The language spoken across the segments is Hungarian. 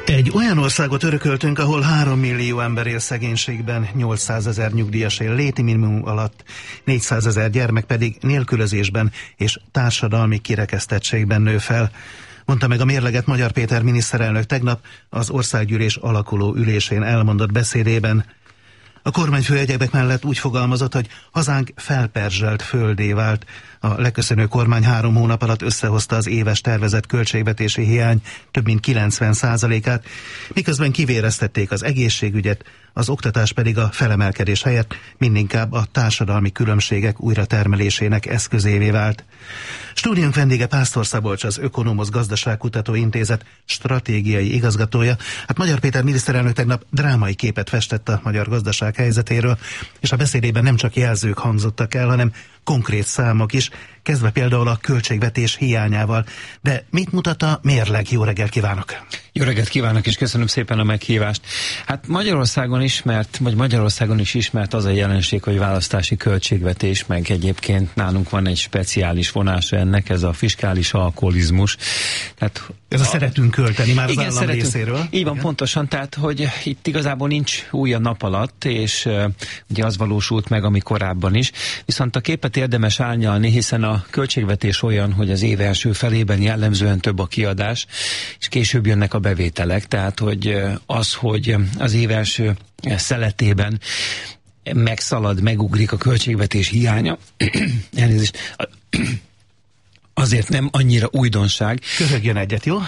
Egy olyan országot örököltünk, ahol 3 millió ember él szegénységben, 800 000 nyugdíjas él léti minimum alatt, 400 000 gyermek pedig nélkülözésben és társadalmi kirekesztettségben nő fel. Mondta meg a mérleget Magyar Péter miniszterelnök tegnap az országgyűlés alakuló ülésén elmondott beszédében. A kormányfő egyebek mellett úgy fogalmazott, hogy hazánk felperzselt földé vált. A leköszönő kormány 3 hónap alatt összehozta az éves tervezett költségvetési hiány több mint 90%-át, miközben kivéreztették az egészségügyet, az oktatás pedig a felemelkedés helyett mindinkább a társadalmi különbségek újratermelésének eszközévé vált. Stúdiónk vendége Pásztor Szabolcs, az Ökonomosz Gazdaságkutató Intézet stratégiai igazgatója. Hát Magyar Péter miniszterelnök tegnap drámai képet festett a magyar gazdaság helyzetéről, és a beszédében nem csak jelzők hangzottak el, hanem konkrét számok is, kezdve például a költségvetés hiányával. De mit mutat a mérleg? Jó reggelt kívánok! Jó reggelt kívánok, és köszönöm szépen a meghívást. Hát Magyarországon is ismert az a jelenség, hogy választási költségvetés, meg egyébként nálunk van egy speciális vonása ennek, ez a fiskális alkoholizmus. Tehát ez a szeretünk költeni már igen, az állam részéről. Így van, pontosan, tehát hogy itt igazából nincs új a nap alatt, és ugye az valósult meg, ami korábban is. Viszont a képet érdemes árnyalni, hiszen a költségvetés olyan, hogy az év első felében jellemzően több a kiadás, és később jönnek a bevételek, tehát hogy az, hogy az év első szeletében megugrik a költségvetés hiánya, elnézést, azért nem annyira újdonság. Köhögjön egyet, jó?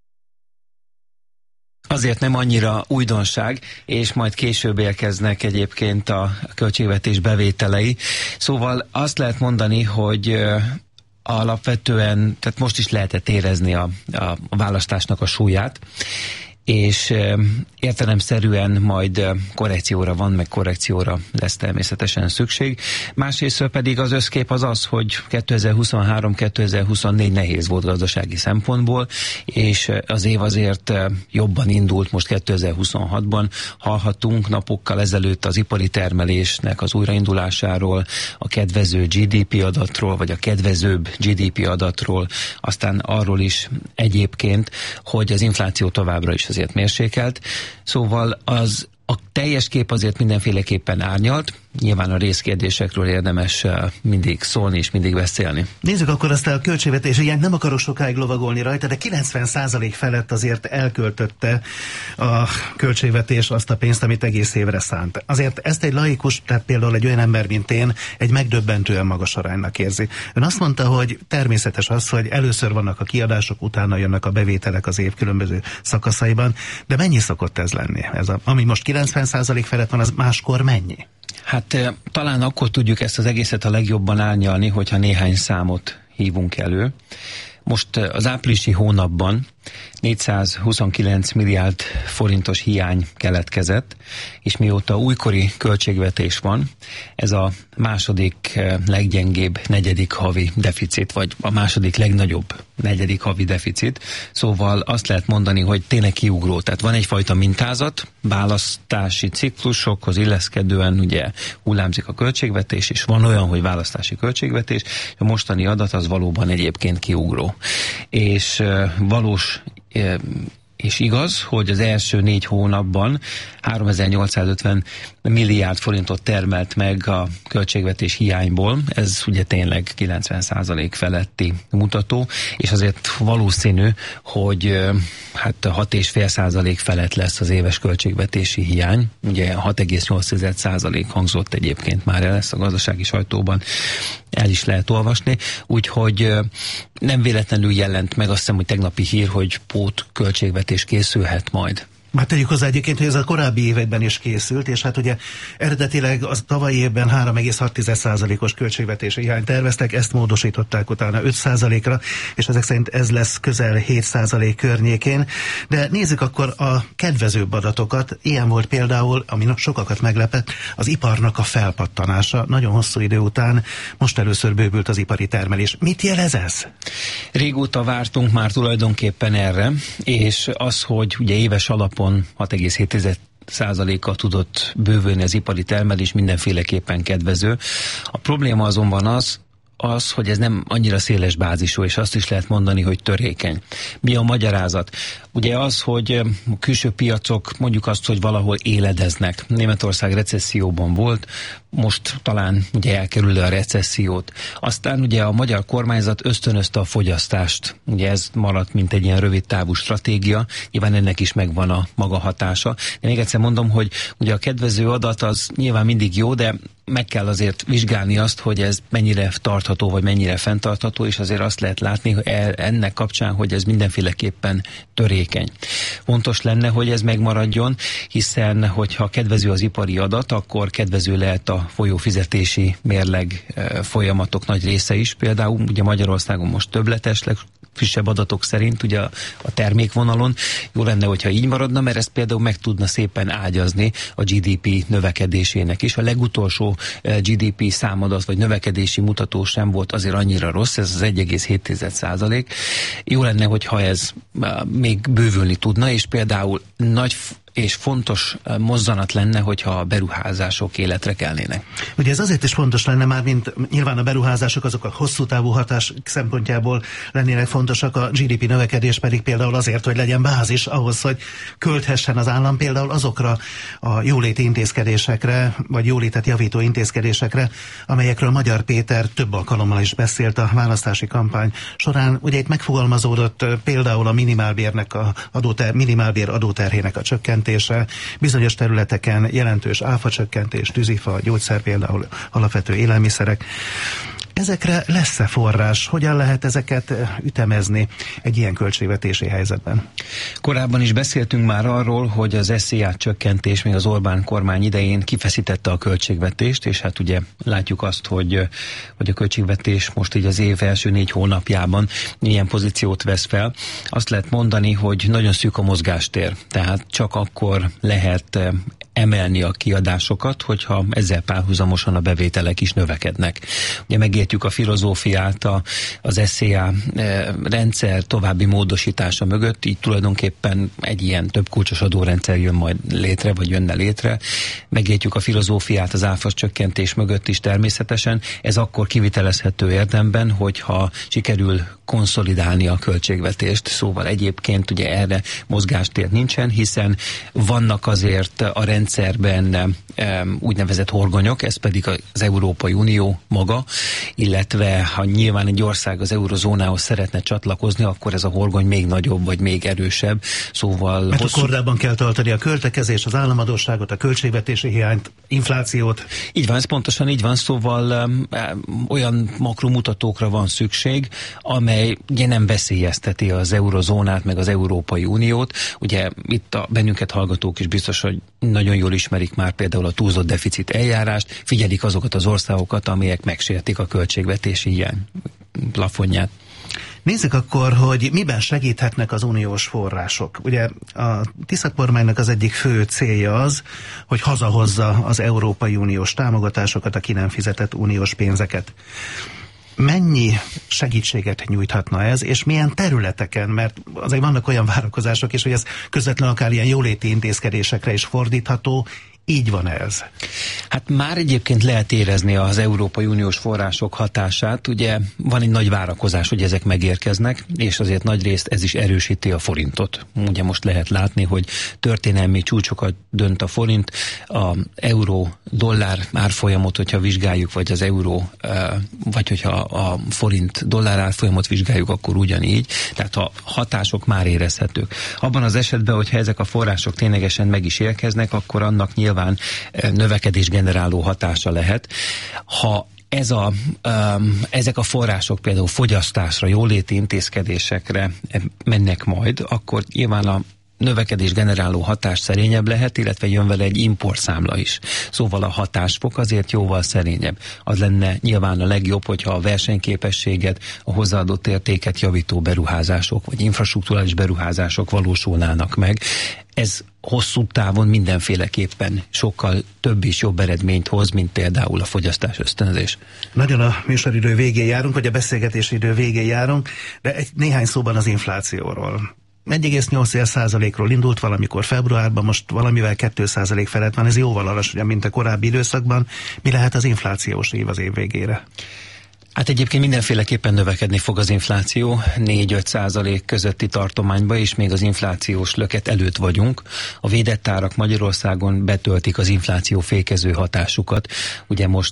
Azért nem annyira újdonság, és majd később érkeznek egyébként a költségvetés bevételei. Szóval azt lehet mondani, hogy alapvetően, tehát most is lehetett érezni a választásnak a súlyát, és értelemszerűen majd korrekcióra van, meg korrekcióra lesz természetesen szükség. Másrésztről pedig az összkép az, hogy 2023-2024 nehéz volt gazdasági szempontból, és az év azért jobban indult most 2026-ban. Hallhatunk napokkal ezelőtt az ipari termelésnek az újraindulásáról, a kedvező GDP adatról, vagy a kedvezőbb GDP adatról, aztán arról is egyébként, hogy az infláció továbbra is azért mérsékelt. Szóval a teljes kép azért mindenféleképpen árnyalt. Nyilván a részkérdésekről érdemes mindig szólni és mindig beszélni. Nézzük akkor azt a költségvetési hiányt, nem akarok sokáig lovagolni rajta, de 90% felett azért elköltötte a költségvetés azt a pénzt, amit egész évre szánt. Azért ezt egy laikus, tehát például egy olyan ember, mint én, egy megdöbbentően magas aránynak érzi. Ön azt mondta, hogy természetes az, hogy először vannak a kiadások, utána jönnek a bevételek az év különböző szakaszaiban, de mennyi szokott ez lenni? Ami most 90% felett van, az máskor mennyi? Hát talán akkor tudjuk ezt az egészet a legjobban árnyalni, hogyha néhány számot hívunk elő. Most az áprilisi hónapban 429 milliárd forintos hiány keletkezett, és mióta újkori költségvetés van, ez a második leggyengébb negyedik havi deficit, vagy a második legnagyobb negyedik havi deficit. Szóval azt lehet mondani, hogy tényleg kiugró. Tehát van egyfajta mintázat, választási ciklusokhoz illeszkedően ugye hullámzik a költségvetés, és van olyan, hogy választási költségvetés, a mostani adat az valóban egyébként kiugró. És valós és igaz, hogy az első 4 hónapban 3850 milliárd forintot termelt meg a költségvetés hiányból, ez ugye tényleg 90% feletti mutató, és azért valószínű, hogy hát 6,5% felett lesz az éves költségvetési hiány, ugye 6,8% hangzott egyébként már el, ezt a gazdasági sajtóban el is lehet olvasni, úgyhogy nem véletlenül jelent meg, azt hiszem, hogy tegnapi hír, hogy pótköltségvetés készülhet majd. Már tegyük hozzá egyébként, hogy ez a korábbi években is készült, és hát ugye eredetileg az tavalyi évben 3,6%-os költségvetési hiányt terveztek, ezt módosították utána 5%-ra, és ezek szerint ez lesz közel 7% környékén. De nézzük akkor a kedvezőbb adatokat. Ilyen volt például, ami sokakat meglepett, az iparnak a felpattanása. Nagyon hosszú idő után most először bővült az ipari termelés. Mit jelez ez? Régóta vártunk már tulajdonképpen erre, és az, hogy ugye éves alapon 6,7%-kal tudott bővülni az ipari termelés, mindenféleképpen kedvező. A probléma azonban az, az, hogy ez nem annyira széles bázisú, és azt is lehet mondani, hogy törékeny. Mi a magyarázat? Ugye az, hogy a külső piacok mondjuk azt, hogy valahol éledeznek. Németország recesszióban volt, most talán ugye elkerülő a recessziót. Aztán ugye a magyar kormányzat ösztönözte a fogyasztást. Ugye ez maradt, mint egy ilyen rövid távú stratégia. Nyilván ennek is megvan a maga hatása. De még egyszer mondom, hogy ugye a kedvező adat az nyilván mindig jó, de meg kell azért vizsgálni azt, hogy ez mennyire tartható, vagy mennyire fenntartható, és azért azt lehet látni hogy ennek kapcsán, hogy ez mindenféleképpen törékeny. Fontos lenne, hogy ez megmaradjon, hiszen hogyha kedvező az ipari adat, akkor kedvező lehet a folyófizetési mérleg folyamatok nagy része is. Például ugye Magyarországon most többletes, frissebb adatok szerint ugye a termékvonalon. Jó lenne, hogyha így maradna, mert ezt például meg tudna szépen ágyazni a GDP növekedésének is. A legutolsó GDP számadat vagy növekedési mutató sem volt azért annyira rossz, ez az 1,7%. Jó lenne, hogyha ez még bővülni tudna, és például nagy és fontos mozzanat lenne, hogyha a beruházások életre kelnének. Ugye ez azért is fontos lenne már, mint nyilván a beruházások azok a hosszú távú hatás szempontjából lennének fontosak, a GDP növekedés pedig például azért, hogy legyen bázis ahhoz, hogy költhessen az állam például azokra a jóléti intézkedésekre, vagy jólétet javító intézkedésekre, amelyekről Magyar Péter több alkalommal is beszélt a választási kampány során. Ugye itt megfogalmazódott például a minimálbérnek minimálbér adóterhének a csökkentése, bizonyos területeken jelentős áfacsökkentés, tűzifa, gyógyszer például, alapvető élelmiszerek. Ezekre lesz-e forrás? Hogyan lehet ezeket ütemezni egy ilyen költségvetési helyzetben? Korábban is beszéltünk már arról, hogy az SZIA csökkentés még az Orbán kormány idején kifeszítette a költségvetést, és hát ugye látjuk azt, hogy a költségvetés most így az év első 4 hónapjában ilyen pozíciót vesz fel. Azt lehet mondani, hogy nagyon szűk a mozgástér, tehát csak akkor lehet emelni a kiadásokat, hogyha ezzel párhuzamosan a bevételek is növekednek. Ugye megértjük a filozófiát az SZIA rendszer további módosítása mögött, így tulajdonképpen egy ilyen több kulcsos adórendszer jön majd létre, vagy jönne létre. Megértjük a filozófiát az áfa csökkentés mögött is természetesen. Ez akkor kivitelezhető érdemben, hogyha sikerül konszolidálni a költségvetést. Szóval egyébként ugye erre mozgástér nincsen, hiszen vannak azért a rendszerben úgynevezett horgonyok, ez pedig az Európai Unió maga, illetve ha nyilván egy ország az eurozónához szeretne csatlakozni, akkor ez a horgony még nagyobb, vagy még erősebb. Szóval mert a kordában kell tartani a költekezést, az államadósságot, a költségvetési hiányt, inflációt. Így van, ez pontosan így van, szóval olyan makromutatókra van szükség, amely ugye nem veszélyezteti az eurozónát, meg az Európai Uniót. Ugye itt a bennünket hallgatók is biztos, hogy nagyon jól ismerik már például a túlzott deficit eljárást, figyelik azokat az országokat, amelyek megsértik a költségvetési hiány plafonját. Nézzük akkor, hogy miben segíthetnek az uniós források. Ugye a Tisza kormánynak az egyik fő célja az, hogy hazahozza az Európai Uniós támogatásokat, a ki nem fizetett uniós pénzeket. Mennyi segítséget nyújthatna ez, és milyen területeken, mert azért vannak olyan várakozások is, hogy ez közvetlenül akár ilyen jóléti intézkedésekre is fordítható. Így van ez? Hát már egyébként lehet érezni az Európai Uniós források hatását. Ugye van egy nagy várakozás, hogy ezek megérkeznek, és azért nagy részt ez is erősíti a forintot. Ugye most lehet látni, hogy történelmi csúcsokat dönt a forint, a euró-dollár árfolyamot, hogyha vizsgáljuk, vagy az euró, vagy hogyha a forint-dollár árfolyamot vizsgáljuk, akkor ugyanígy. Tehát a hatások már érezhetők. Abban az esetben, hogyha ezek a források ténylegesen meg is érkeznek, akkor annak nyilván növekedés generáló hatása lehet. Ha ezek a források például fogyasztásra, jóléti intézkedésekre mennek majd, akkor nyilván a növekedés generáló hatás szerényebb lehet, illetve jön vele egy importszámla is. Szóval a hatásfok azért jóval szerényebb. Az lenne nyilván a legjobb, hogyha a versenyképességet, a hozzáadott értéket javító beruházások, vagy infrastrukturális beruházások valósulnának meg. Ez hosszú távon mindenféleképpen sokkal több és jobb eredményt hoz, mint például a fogyasztás ösztönzés. Nagyon a műsoridő végén járunk, vagy a beszélgetési idő végén járunk, de néhány szóban az inflációról. 1,8%-ról indult valamikor februárban, most valamivel 2% felett van, ez jóval alacsonyabb, mint a korábbi időszakban. Mi lehet az inflációs év az év végére? Hát egyébként mindenféleképpen növekedni fog az infláció, 4-5% közötti tartományba, és még az inflációs löket előtt vagyunk. A védett árak Magyarországon betöltik az infláció fékező hatásukat. Ugye most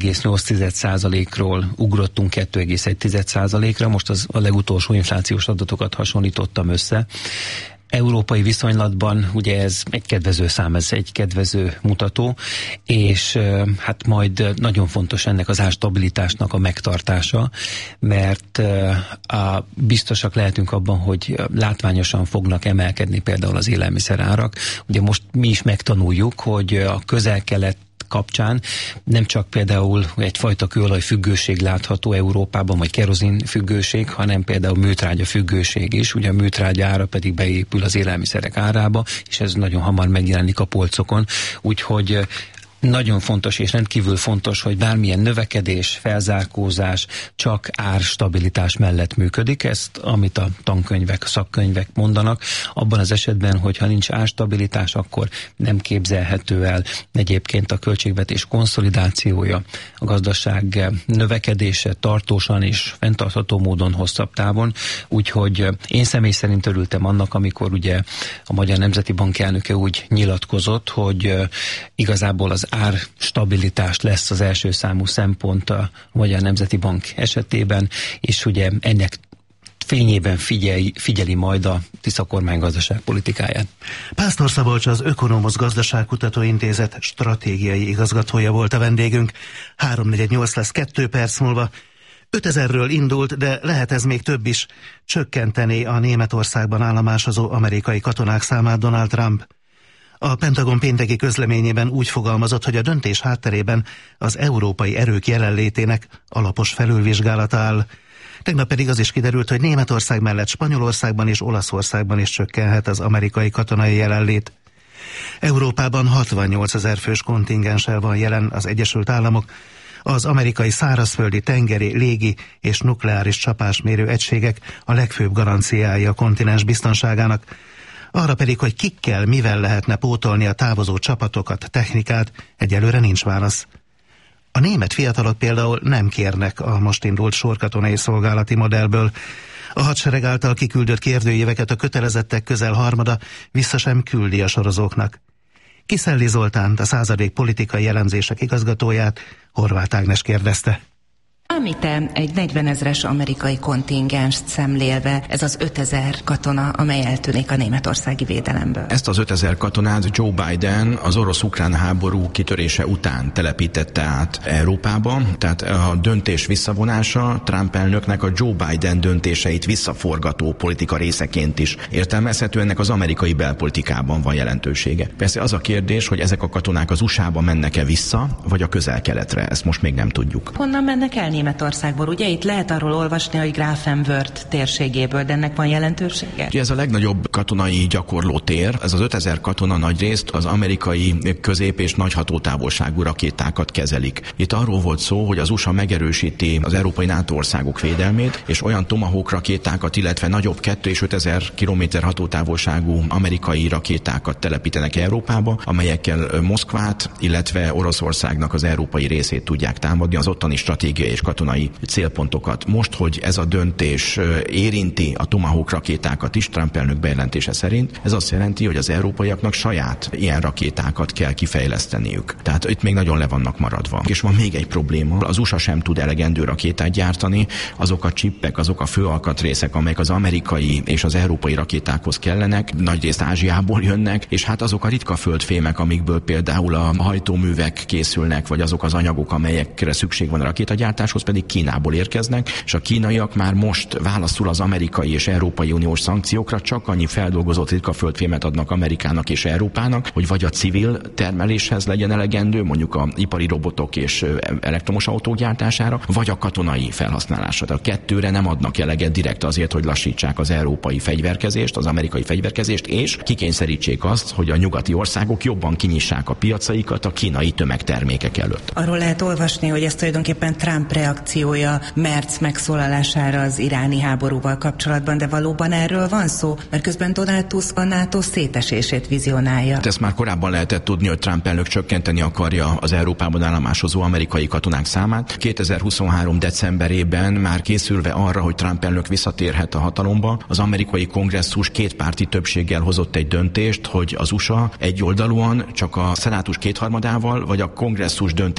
1,8%-ról ugrottunk 2,1%-ra, most a legutolsó inflációs adatokat hasonlítottam össze. Európai viszonylatban ugye ez egy kedvező szám, ez egy kedvező mutató, és hát majd nagyon fontos ennek az árstabilitásnak a megtartása, mert biztosak lehetünk abban, hogy látványosan fognak emelkedni például az élelmiszerárak. Ugye most mi is megtanuljuk, hogy a Közel-Kelet kapcsán nem csak például egyfajta kőolaj függőség látható Európában, vagy kerozin függőség, hanem például műtrágya függőség is. Ugye a műtrágya ára pedig beépül az élelmiszerek árába, és ez nagyon hamar megjelenik a polcokon. Úgyhogy nagyon fontos és rendkívül fontos, hogy bármilyen növekedés, felzárkózás csak árstabilitás mellett működik. Ezt, amit a tankönyvek, szakkönyvek mondanak, abban az esetben, hogyha nincs árstabilitás, akkor nem képzelhető el egyébként a költségvetés konszolidációja, a gazdaság növekedése tartósan és fenntartható módon hosszabb távon. Úgyhogy én személy szerint örültem annak, amikor ugye a Magyar Nemzeti Bank elnöke úgy nyilatkozott, hogy igazából az árstabilitás lesz az első számú szempont a Magyar Nemzeti Bank esetében, és ugye ennek fényében figyeli majd a Tisza kormány gazdaságpolitikáját. Pásztor Szabolcs, az Ökonomosz Gazdaságkutató Intézet stratégiai igazgatója volt a vendégünk. 3:48 lesz 2 perc múlva. 5000-ről indult, de lehet ez még több is. Csökkenteni a Németországban állomásozó amerikai katonák számát Donald Trump. A Pentagon pénteki közleményében úgy fogalmazott, hogy a döntés hátterében az európai erők jelenlétének alapos felülvizsgálata áll. Tegnap pedig az is kiderült, hogy Németország mellett Spanyolországban és Olaszországban is csökkenhet az amerikai katonai jelenlét. Európában 68 000 fős kontingenssel van jelen az Egyesült Államok. Az amerikai szárazföldi, tengeri, légi és nukleáris csapásmérő egységek a legfőbb garanciája a kontinens biztonságának. Arra pedig, hogy kikkel, mivel lehetne pótolni a távozó csapatokat, technikát, egyelőre nincs válasz. A német fiatalok például nem kérnek a most indult sorkatonai szolgálati modellből. A hadsereg által kiküldött kérdőíveket a kötelezettek közel harmada vissza sem küldi a sorozóknak. Kiszelli Zoltánt, a Századék politikai elemzések igazgatóját Horváth Ágnes kérdezte. Említem egy 40 000-es amerikai kontingenst szemlélve, ez az 5000 katona, amely eltűnik a németországi védelemből. Ezt az 5000 katonát Joe Biden az orosz-ukrán háború kitörése után telepítette át Európába, tehát a döntés visszavonása Trump elnöknek a Joe Biden döntéseit visszaforgató politika részeként is értelmezhető, ennek az amerikai belpolitikában van jelentősége. Persze az a kérdés, hogy ezek a katonák az USA-ba mennek-e vissza, vagy a Közel-Keletre, ezt most még nem tudjuk. Honnan mennek el Németországból? Ugye itt lehet arról olvasni, hogy Grafenwörth térségéből, de ennek van jelentősége? Ugye ez a legnagyobb katonai gyakorló tér, ez az 5000 katona nagyrészt az amerikai közép- és nagy hatótávolságú rakétákat kezelik. Itt arról volt szó, hogy az USA megerősíti az európai NATO országok védelmét, és olyan Tomahawk rakétákat, illetve nagyobb 2 és 5000 kilométer hatótávolságú amerikai rakétákat telepítenek Európába, amelyekkel Moszkvát, illetve Oroszországnak az európai részét tudják támadni, az ottani stratégiai és katonai célpontokat. Most, hogy ez a döntés érinti a Tomahawk rakétákat is, Trump elnök bejelentése szerint, ez azt jelenti, hogy az európaiaknak saját ilyen rakétákat kell kifejleszteniük. Tehát itt még nagyon le vannak maradva. És van még egy probléma, az USA sem tud elegendő rakétát gyártani, azok a csippek, azok a főalkatrészek, amelyek az amerikai és az európai rakétákhoz kellenek, nagyrészt Ázsiából jönnek, és hát azok a ritka földfémek, amikből például a hajtóművek készülnek, vagy azok az anyagok, amelyekre szükség van a rakétagyártáshoz, pedig Kínából érkeznek, és a kínaiak már most válaszul az amerikai és európai uniós szankciókra csak annyi feldolgozott ritka földfémet adnak Amerikának és Európának, hogy vagy a civil termeléshez legyen elegendő, mondjuk a ipari robotok és elektromos autók gyártására, vagy a katonai felhasználásra. A kettőre nem adnak eleget direkt azért, hogy lassítsák az európai fegyverkezést, az amerikai fegyverkezést, és kikényszerítsék azt, hogy a nyugati országok jobban kinyissák a piacaikat a kínai tömegtermékek előtt. Arról lehet olvasni, hogy ez tulajdonképpen Trump reakciója Merz megszólalására az iráni háborúval kapcsolatban, de valóban erről van szó? Mert közben Donald Tusk a NATO szétesését vizionálja. Ezt már korábban lehetett tudni, hogy Trump elnök csökkenteni akarja az Európában állomásozó amerikai katonák számát. 2023. decemberében már készülve arra, hogy Trump elnök visszatérhet a hatalomba, az amerikai kongresszus kétpárti többséggel hozott egy döntést, hogy az USA egyoldalúan csak a szenátus kétharmadával vagy a kongresszus döntés